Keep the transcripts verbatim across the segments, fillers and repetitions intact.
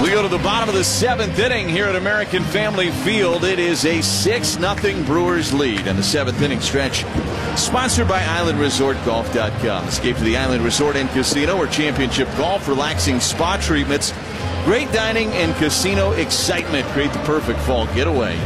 We go to the bottom of the seventh inning here at American Family Field. It is a six nothing Brewers lead in the seventh inning stretch. Sponsored by Island Resort Golf dot com. Escape to the Island Resort and Casino, where championship golf, relaxing spa treatments, great dining, and casino excitement create the perfect fall getaway.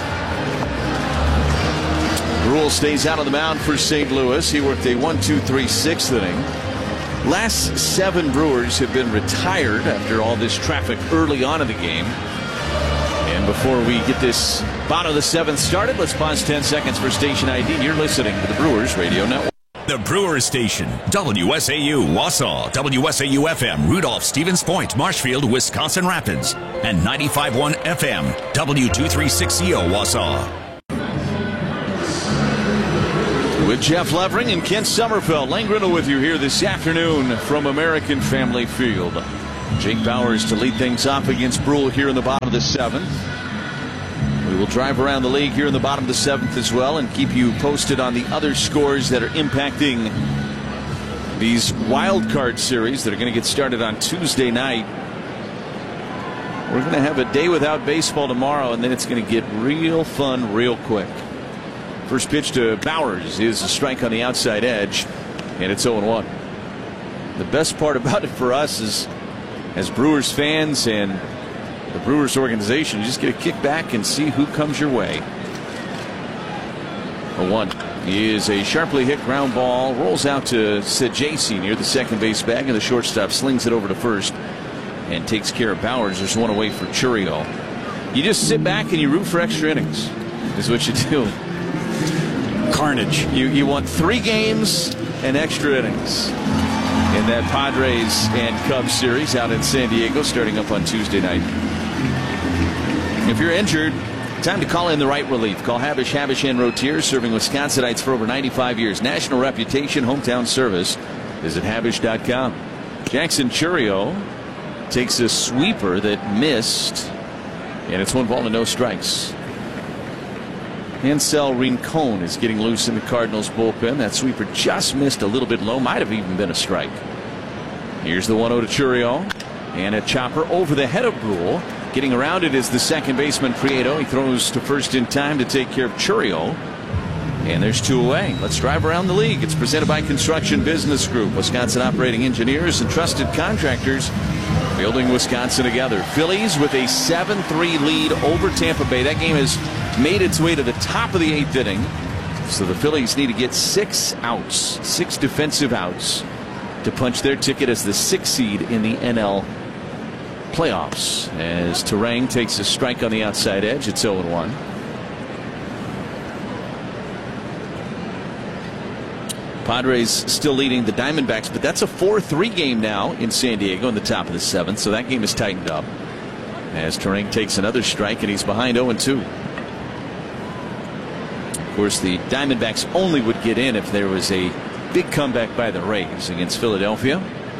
Rule stays out on the mound for Saint Louis. He worked a one two three sixth inning. Last seven Brewers have been retired after all this traffic early on in the game. And before we get this bottom of the seventh started, let's pause ten seconds for station I D. You're listening to the Brewers Radio Network. The Brewers Station, W S A U Wausau, W S A U F M, Rudolph, Stevens Point, Marshfield, Wisconsin Rapids, and ninety-five point one F M, W two thirty-six C O Wausau. With Jeff Levering and Kent Sommerfeld, Lane Grindle with you here this afternoon from American Family Field. Jake Bauers to lead things off against Brule here in the bottom of the seventh. We will drive around the league here in the bottom of the seventh as well and keep you posted on the other scores that are impacting these wild card series that are going to get started on Tuesday night. We're going to have a day without baseball tomorrow, and then it's going to get real fun real quick. First pitch to Bauers is a strike on the outside edge, and it's oh one. The best part about it for us is, as Brewers fans and the Brewers organization, you just get to kick back and see who comes your way. oh one is a sharply hit ground ball, rolls out to Sajaci near the second base bag, and the shortstop slings it over to first and takes care of Bauers. There's one away for Chourio. You just sit back and you root for extra innings, is what you do. Carnage. You you want three games and extra innings in that Padres and Cubs series out in San Diego, starting up on Tuesday night. If you're injured, time to call in the right relief. Call Habish, Habish and Rotier, serving Wisconsinites for over ninety-five years. National reputation, hometown service. Visit Habish dot com. Jackson Chourio takes a sweeper that missed, and it's one ball and no strikes. Ansel Rincon is getting loose in the Cardinals bullpen. That sweeper just missed a little bit low. Might have even been a strike. Here's the one oh to Chourio. And a chopper over the head of Brule. Getting around it is the second baseman, Prieto. He throws to first in time to take care of Chourio. And there's two away. Let's drive around the league. It's presented by Construction Business Group. Wisconsin operating engineers and trusted contractors building Wisconsin together. Phillies with a seven three lead over Tampa Bay. That game has made its way to the top of the eighth inning. So the Phillies need to get six outs, six defensive outs, to punch their ticket as the sixth seed in the N L playoffs. As Terang takes a strike on the outside edge, it's oh one. Padres still leading the Diamondbacks, but that's a four three game now in San Diego in the top of the seventh, so that game is tightened up. As Terang takes another strike and he's behind oh two. Of course, the Diamondbacks only would get in if there was a big comeback by the Rays against Philadelphia.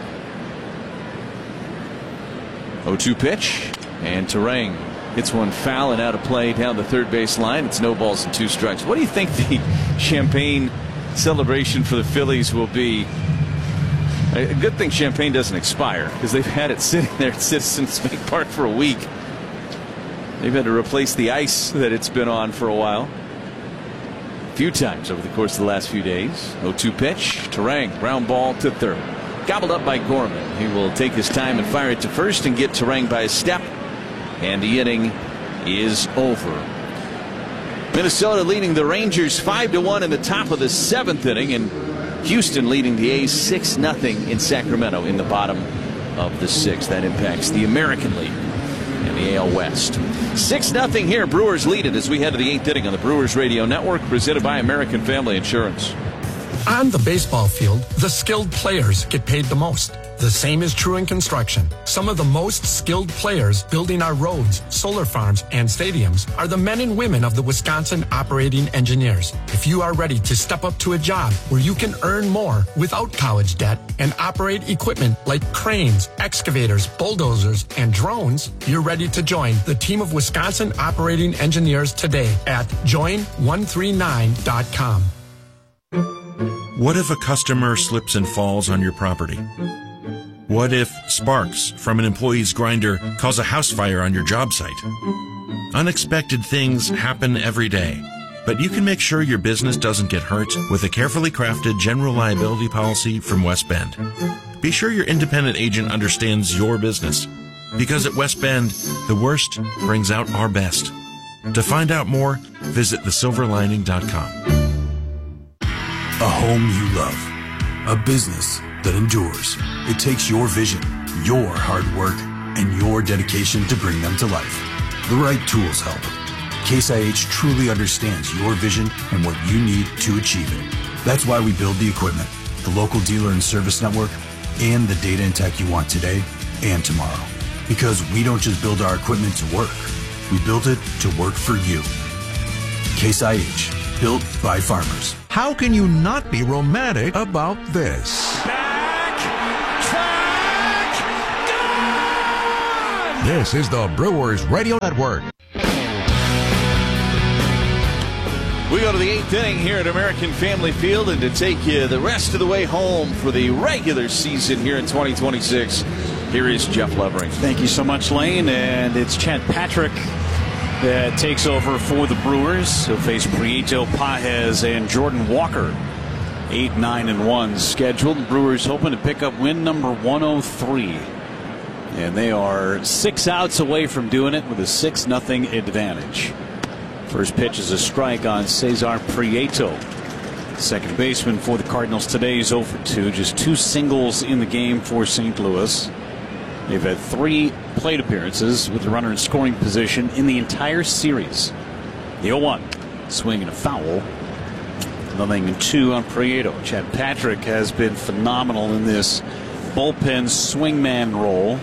oh two pitch, and Terang hits one foul and out of play down the third base line. It's no balls and two strikes. What do you think the champagne celebration for the Phillies will be? A good thing champagne doesn't expire, because they've had it sitting there at Citizens Bank Park for a week. They've had to replace the ice that it's been on for a while. A few times over the course of the last few days. oh two pitch. Terang, ground ball to third. Gobbled up by Gorman. He will take his time and fire it to first and get Terang by a step. And the inning is over. Minnesota leading the Rangers five to one in the top of the seventh inning. And Houston leading the A's six nothing in Sacramento in the bottom of the sixth. That impacts the American League and the A L West. six nothing here. Brewers lead it as we head to the eighth inning on the Brewers Radio Network, presented by American Family Insurance. On the baseball field, the skilled players get paid the most. The same is true in construction. Some of the most skilled players building our roads, solar farms, and stadiums are the men and women of the Wisconsin Operating Engineers. If you are ready to step up to a job where you can earn more without college debt and operate equipment like cranes, excavators, bulldozers, and drones, you're ready to join the team of Wisconsin Operating Engineers today at join one three nine dot com. What if a customer slips and falls on your property? What if sparks from an employee's grinder cause a house fire on your job site? Unexpected things happen every day, but you can make sure your business doesn't get hurt with a carefully crafted general liability policy from West Bend. Be sure your independent agent understands your business, because at West Bend, the worst brings out our best. To find out more, visit the silver lining dot com. A home you love, a business that endures. It takes your vision, your hard work, and your dedication to bring them to life. The right tools help. Case I H truly understands your vision and what you need to achieve it. That's why we build the equipment, the local dealer and service network, and the data and tech you want today and tomorrow. Because we don't just build our equipment to work, we build it to work for you. Case I H, built by farmers. How can you not be romantic about this? Back, track, gone! This is the Brewers Radio Network. We go to the eighth inning here at American Family Field, and to take you the rest of the way home for the regular season here in twenty twenty-six, here is Jeff Levering. Thank you so much, Lane. And it's Chad Patrick that takes over for the Brewers. He'll face Prieto, Pages, and Jordan Walker. eight, nine, and one scheduled. The Brewers hoping to pick up win number one oh three. And they are six outs away from doing it with a six nothing advantage. First pitch is a strike on Cesar Prieto. Second baseman for the Cardinals today is oh for two. Just two singles in the game for Saint Louis. They've had three plate appearances with the runner in scoring position in the entire series. The oh one, swing and a foul. Nothing and two on Prieto. Chad Patrick has been phenomenal in this bullpen swingman role.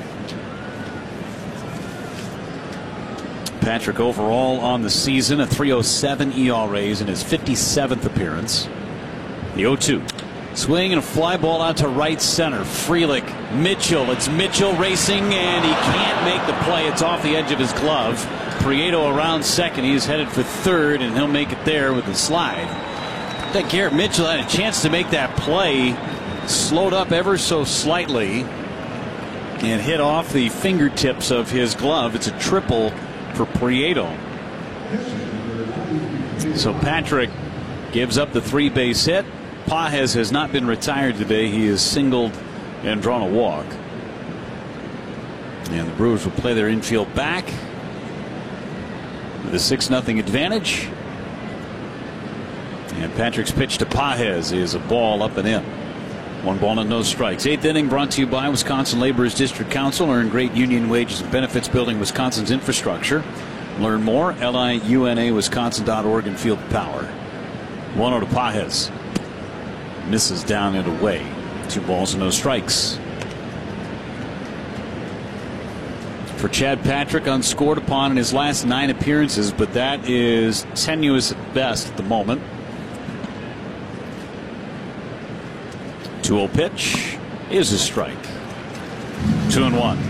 Patrick overall on the season a three oh seven E R A in his fifty-seventh appearance. The oh two. Swing and a fly ball out to right center. Frelick, Mitchell. It's Mitchell racing, and he can't make the play. It's off the edge of his glove. Prieto around second. He's headed for third, and he'll make it there with the slide. That Garrett Mitchell had a chance to make that play. Slowed up ever so slightly and hit off the fingertips of his glove. It's a triple for Prieto. So Patrick gives up the three base hit. Pages has not been retired today. He is singled and drawn a walk. And the Brewers will play their infield back with a six nothing advantage. And Patrick's pitch to Pages is a ball up and in. One ball and no strikes. Eighth inning brought to you by Wisconsin Laborers District Council. Earn great union wages and benefits building Wisconsin's infrastructure. Learn more. L I U N A Wisconsin dot org and feel the power. one oh to Pages. Misses down and away. Two balls and no strikes. For Chad Patrick, unscored upon in his last nine appearances, but that is tenuous at best at the moment. two oh pitch is a strike. Two and one.